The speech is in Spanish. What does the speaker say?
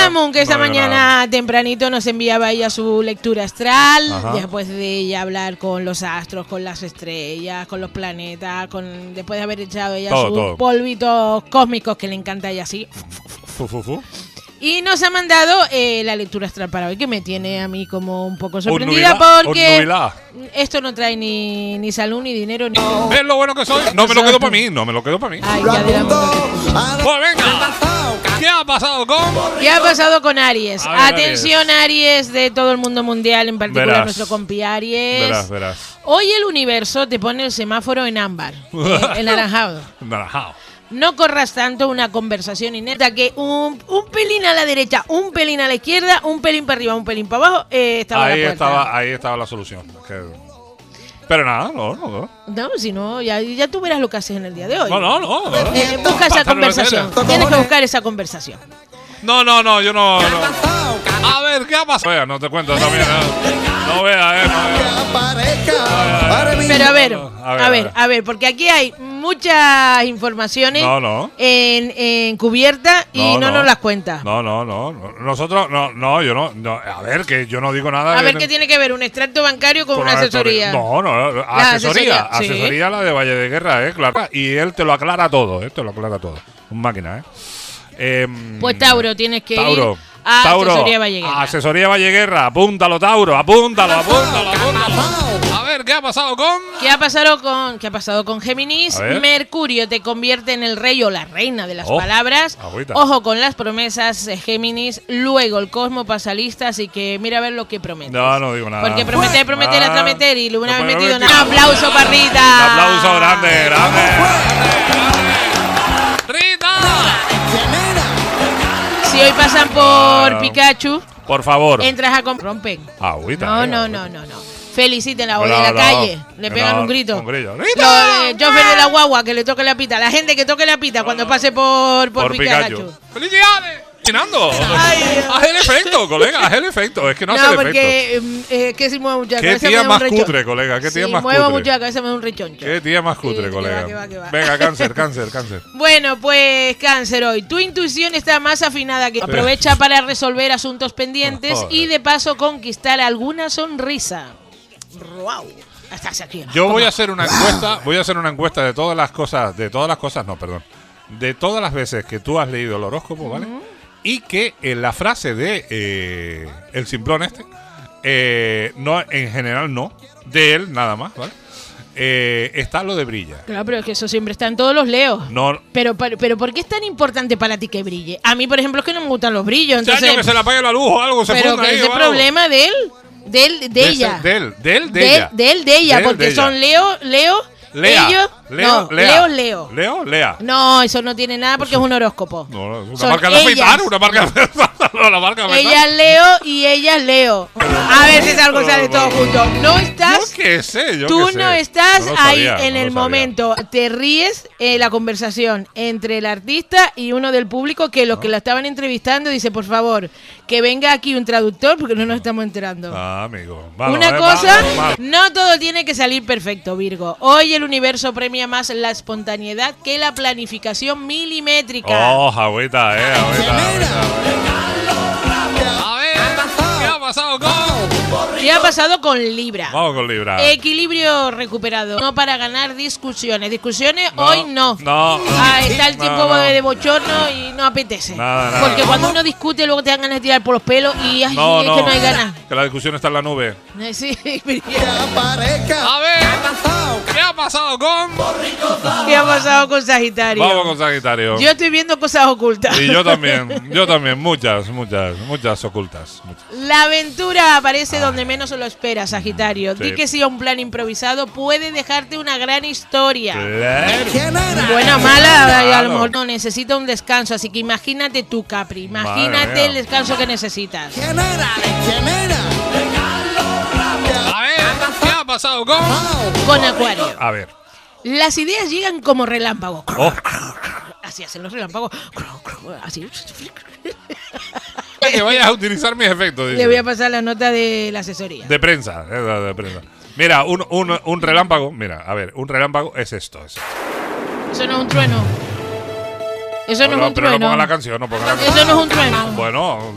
Moon, que esta mañana tempranito nos enviaba ella su lectura astral, después de ella hablar con los astros, con las estrellas, con los planetas, después de haber echado ella sus polvitos cósmicos que le encanta a ella así. Y nos ha mandado la lectura astral para hoy, que me tiene a mí como un poco sorprendida porque esto no trae ni salud, ni dinero, ni... ¿Ves lo bueno que soy? No me lo quedo para mí, no me lo quedo para mí. Ay, ya pues venga, ¿qué ha pasado con...? ¿Qué ha pasado con Aries? Atención, Aries, de todo el mundo mundial, en particular nuestro compi Aries. Verás. Hoy el universo te pone el semáforo en ámbar, en naranjado. No corras tanto una conversación inepta que un pelín a la derecha, un pelín a la izquierda, un pelín para arriba, un pelín para abajo, estaba la puerta. Ahí estaba la solución. Pero nada, no. No, si no, ya tú verás lo que haces en el día de hoy. No. Busca esa conversación. Tienes que buscar esa conversación. No, yo no. A ver, ¿qué ha pasado? Vea, no te cuento también. No veas, Pero a ver, porque aquí hay muchas informaciones en cubierta y no nos las cuentas. No. Nosotros, yo no. A ver, que yo no digo nada. A ver, ¿qué tiene que ver un extracto bancario con una asesoría? No, asesoría la de Valle de Guerra, claro. Y él te lo aclara todo, Un máquina, pues Tauro, tienes que ir a Asesoría Valleguerra. Asesoría Valleguerra, apúntalo, Tauro, apúntalo. A ver, ¿qué ha pasado con...? ¿Qué ha pasado con Géminis? Mercurio te convierte en el rey o la reina de las palabras. Ojo con las promesas, Géminis. Luego el cosmos pasa lista, así que mira a ver lo que prometes. No digo nada. Porque prometer hasta meter y una vez metido nada. Un aplauso para Rita. Un aplauso grande. ¡Rita! Si hoy pasan por Pikachu, por favor, entras a rompen. Agüita. No. Feliciten la de la calle, le pegan un grito. Los chofer de la guagua que le toque la pita, la gente que toque la pita cuando pase por Pikachu. ¡Felicidades! Haz el efecto, colega, haz el efecto. Es que no hace el efecto. Porque que si mueve mucho la cabeza. Qué tía más cutre, colega. Qué tía más cutre. Muevo mucho la cabeza, me da un rechoncho. Qué tía más cutre, colega. Que va. Venga, cáncer. Bueno, pues Cáncer hoy. Tu intuición está más afinada que... Aprovecha para resolver asuntos pendientes y de paso conquistar alguna sonrisa. ¡Wow! Estás aquí. Yo voy a hacer una encuesta. De todas las veces que tú has leído el horóscopo, ¿vale? Y que en la frase de el simplón no, en general no, de él nada más, ¿vale? Está lo de brilla. Claro, pero es que eso siempre está en todos los leos. No. Pero ¿por qué es tan importante para ti que brille? A mí, por ejemplo, es que no me gustan los brillos. Entonces, que se le apague la luz o algo, se pero funda que ahí. Ese problema de él. De ella, porque son Leo. Lea. No, eso no tiene nada porque es un horóscopo. No, es una marca de afeitar, Ella es Leo y ella es Leo. A ver si es algo sale todo junto. No estás. Tú no estás ahí en el momento. Te ríes la conversación entre el artista y uno del público que los que la estaban entrevistando dice, por favor, que venga aquí un traductor porque no nos estamos enterando. Amigo. No todo tiene que salir perfecto, Virgo. Hoy el universo premia más la espontaneidad que la planificación milimétrica. Agüita. A ver, ¿qué ha pasado con Libra? Vamos con Libra. Equilibrio recuperado. No para ganar discusiones. Hoy no. Está el tiempo de bochorno y no apetece. Porque cuando uno discute luego te dan ganas de tirar por los pelos y es que no hay ganas. Que la discusión está en la nube. Sí. A ver, ¿qué ha pasado con Sagitario? Vamos con Sagitario. Yo estoy viendo cosas ocultas. Y yo también, muchas ocultas. La aventura aparece donde menos lo espera, Sagitario. Di que sí a un plan improvisado puede dejarte una gran historia. Claro. Buena o mala, a lo mejor no necesita un descanso, así que imagínate tú, Capri. Imagínate el descanso que necesitas. A ver, ¿qué ha pasado con Acuario? A ver. Las ideas llegan como relámpagos. Así hacen los relámpagos. Así. Que vayas a utilizar mis efectos. Le voy a pasar la nota de la asesoría. De prensa. Mira, un relámpago. Mira, a ver, un relámpago es esto. Eso no es un trueno. Pero no ponga la canción, Eso no es un trueno. Bueno.